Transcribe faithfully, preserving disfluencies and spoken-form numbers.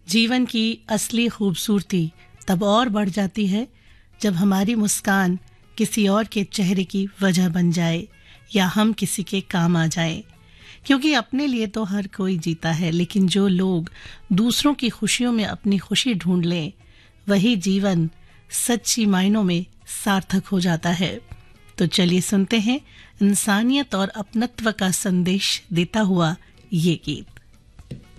जीवन की असली खूबसूरती तब और बढ़ जाती है जब हमारी मुस्कान किसी और के चेहरे की वजह बन जाए या हम किसी के काम आ जाए। क्योंकि अपने लिए तो हर कोई जीता है, लेकिन जो लोग दूसरों की खुशियों में अपनी खुशी ढूंढ लें, वही जीवन सच्ची मायनों में सार्थक हो जाता है। तो चलिए सुनते हैं इंसानियत और अपनत्व का संदेश देता हुआ ये गीत।